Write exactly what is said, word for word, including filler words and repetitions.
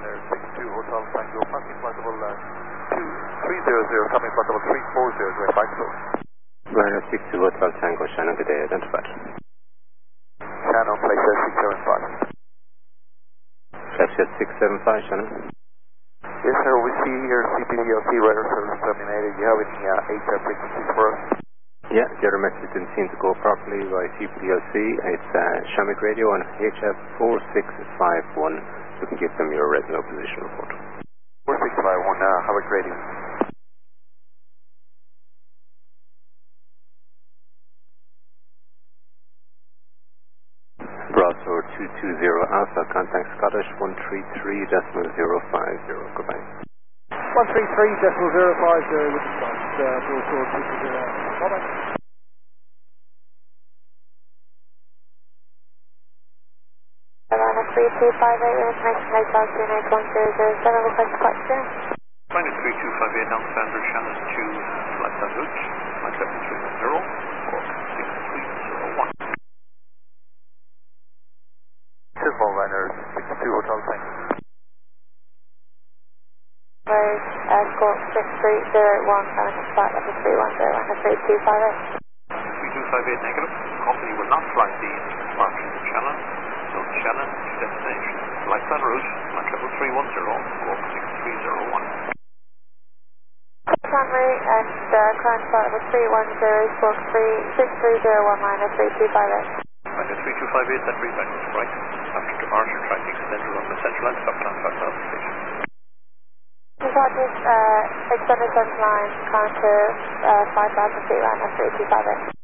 Liner six two Hotel Tango, passing flight level uh, two three zero zero, coming flight level three four zero, going back slow. Liner six two Hotel Tango, Shannon, good day, identified. Shannon, place six seven five. Flight six seven five, Shannon. Yes, sir, we see here C P D L C radar service terminated. Do you have any uh, H F frequencies for us? Yeah, the other message didn't seem to go properly by C P D L C. It's uh, Shamrock Radio on H F four six five one. You can give them your retinal position report. four six five one, uh, Havoc Radio. Broadsword two two zero Alpha, contact Scottish one three three decimal zero five zero. Goodbye. one three three decimal zero five zero with the Scottish uh, Broadsword two two zero Alpha. Bye-bye. three two five eight, information hotel two nine one zero zero seven, request question. Flight three two five eight, down standard Shannon to flight Sandwich, flight seven three one zero, or six three zero one. Civil Liner six two Hotel Tango. Road, uh, score six three zero one, coming to flight level three one zero, and three two five eight. three two five eight negative, company will not fly the departure to Shannon. So Shannon to destination. Flight San Route, flight level three one zero, walk six three zero one. San route and uh, current flight level three one zero, squawk six three zero one minus three two five eight. Minus three two five eight, then reback to right. After departure, try to extend around the central line, stop down South South Station. Departures, uh, extended central line, counter uh, five thousand feet, minus three two five eight.